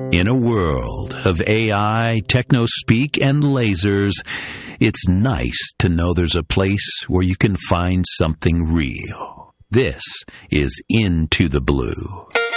In a world of AI, techno-speak, and lasers, it's nice to know there's a place where you can find something real. This is Into the Blue.